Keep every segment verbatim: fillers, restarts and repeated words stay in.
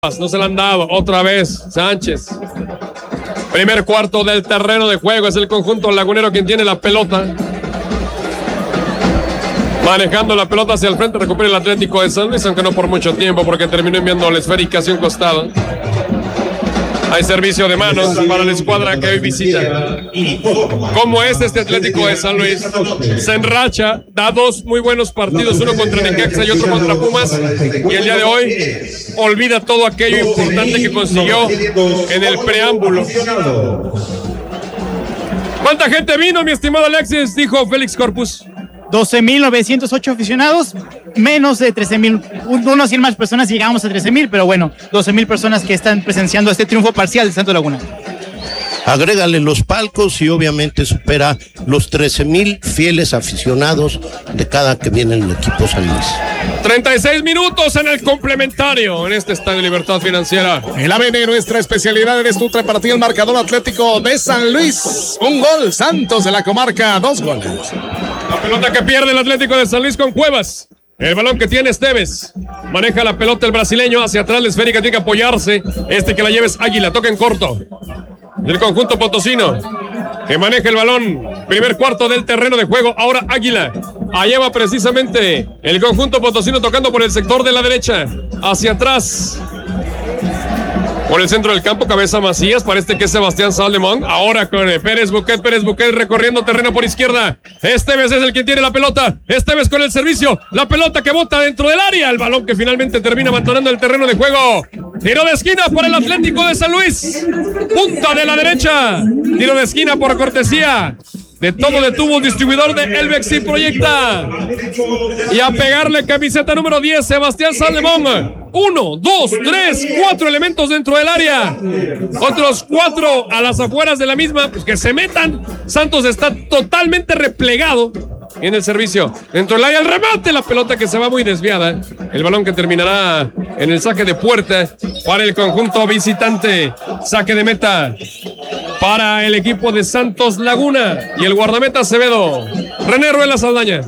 No se la han dado, otra vez Sánchez. Primer cuarto del terreno de juego, es el conjunto lagunero quien tiene la pelota. Manejando la pelota hacia el frente, recupera el Atlético de San Luis, aunque no por mucho tiempo, porque terminó enviando la esférica hacia un costado. Hay servicio de manos para la escuadra que hoy visita. ¿Cómo es este Atlético de San Luis? Se enracha, da dos muy buenos partidos, uno contra Necaxa y otro contra Pumas, y el día de hoy olvida todo aquello importante que consiguió en el preámbulo. ¿Cuánta gente vino, mi estimado Alexis? Dijo Félix Corpus. doce mil novecientos ocho aficionados, menos de trece mil, unos cien más personas y llegamos a trece mil, pero bueno, doce mil personas que están presenciando este triunfo parcial de Santos Laguna. Agrégale los palcos y obviamente supera los trece mil fieles aficionados de cada que viene el equipo San Luis. treinta y seis minutos en el complementario en este Estadio Libertad Financiera. El A B N, nuestra especialidad en este ultra partido, el marcador Atlético de San Luis. Un gol, Santos de la comarca, dos goles. La pelota que pierde el Atlético de San Luis con Cuevas. El balón que tiene Esteves. Maneja la pelota el brasileño hacia atrás, la esférica tiene que apoyarse. Este que la lleva es Águila, toca en corto. Del conjunto potosino, que maneja el balón. Primer cuarto del terreno de juego, ahora Águila. Allá va precisamente el conjunto potosino tocando por el sector de la derecha. Hacia atrás. Por el centro del campo, cabeza Macías, parece que es Sebastián Salomón. Ahora con Pérez Buquet, Pérez Buquet recorriendo terreno por izquierda. Esteves es el que tiene la pelota. Esteves con el servicio. La pelota que bota dentro del área. El balón que finalmente termina abandonando el terreno de juego. Tiro de esquina para el Atlético de San Luis. Punta de la derecha. Tiro de esquina por cortesía de todo de tubo, distribuidor de Elvex y Proyecta. Y a pegarle camiseta número diez, Sebastián Salomón. Uno, dos, tres, cuatro elementos dentro del área. Otros cuatro a las afueras de la misma. Pues que se metan. Santos está totalmente replegado en el servicio. Dentro del área el remate. La pelota que se va muy desviada. El balón que terminará en el saque de puerta para el conjunto visitante. Saque de meta para el equipo de Santos Laguna. Y el guardameta Acevedo. René Ruela Saldaña.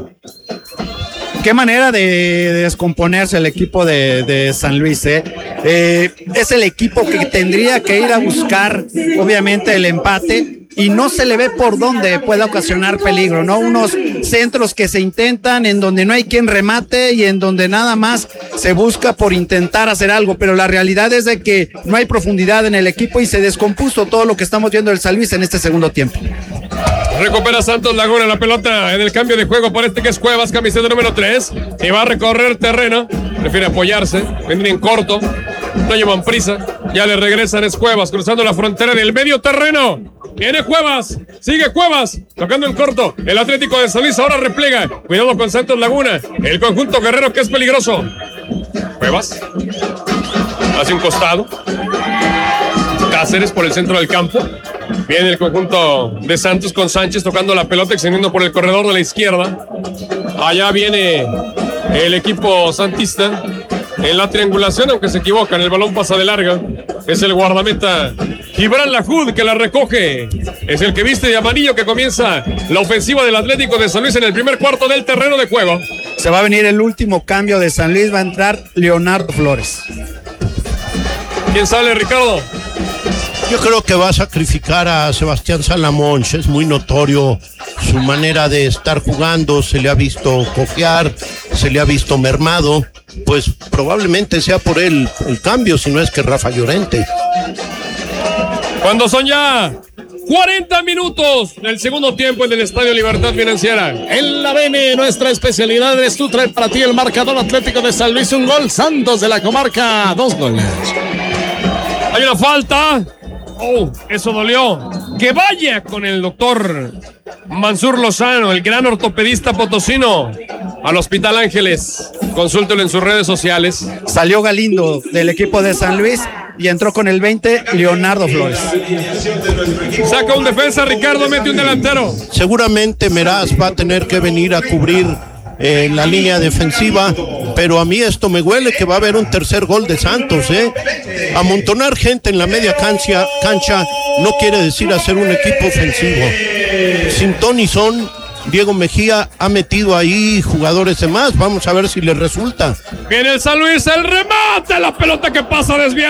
Qué manera de, de descomponerse el equipo de, de San Luis, ¿eh? Eh, es el equipo que tendría que ir a buscar, obviamente, el empate y no se le ve por dónde pueda ocasionar peligro, ¿no? Unos centros que se intentan en donde no hay quien remate y en donde nada más se busca por intentar hacer algo, pero la realidad es de que no hay profundidad en el equipo y se descompuso todo lo que estamos viendo del San Luis en este segundo tiempo. Recupera Santos Laguna la pelota en el cambio de juego por este que es Cuevas, camiseta número tres, y va a recorrer terreno, prefiere apoyarse, venir en corto, no llevan prisa, ya le regresan, es Cuevas, cruzando la frontera del medio terreno, viene Cuevas, sigue Cuevas, tocando en corto, el Atlético de San Luis ahora replega, cuidado con Santos Laguna, el conjunto guerrero que es peligroso, Cuevas, hace un costado, Cáceres por el centro del campo. Viene el conjunto de Santos con Sánchez tocando la pelota, extendiendo por el corredor de la izquierda. Allá viene el equipo santista en la triangulación, aunque se equivocan, el balón pasa de larga. Es el guardameta Gibran Lahoud que la recoge. Es el que viste de amarillo que comienza la ofensiva del Atlético de San Luis en el primer cuarto del terreno de juego. Se va a venir el último cambio de San Luis, va a entrar Leonardo Flores. ¿Quién sale, Ricardo? Yo creo que va a sacrificar a Sebastián Salomón, es muy notorio su manera de estar jugando, se le ha visto cojear, se le ha visto mermado, pues probablemente sea por él el cambio, si no es que Rafa Llorente. Cuando son ya cuarenta minutos del segundo tiempo en el Estadio Libertad Financiera. El A B N, nuestra especialidad es tu trae para ti el marcador Atlético de San Luis, un gol, Santos de la comarca, dos goles. Hay una falta. Oh, eso dolió. Que vaya con el doctor Mansur Lozano, el gran ortopedista potosino, al Hospital Ángeles. Consúltelo en sus redes sociales. Salió Galindo del equipo de San Luis y entró con el veinte Leonardo Flores. Saca un defensa, Ricardo, mete un delantero. Seguramente Meraz va a tener que venir a cubrir en eh, la línea defensiva, pero a mí esto me huele que va a haber un tercer gol de Santos, ¿eh? Amontonar gente en la media cancha, cancha no quiere decir hacer un equipo ofensivo. Sin Tony Son, Diego Mejía ha metido ahí jugadores de más, vamos a ver si le resulta. Viene el San Luis, el remate, la pelota que pasa desviada.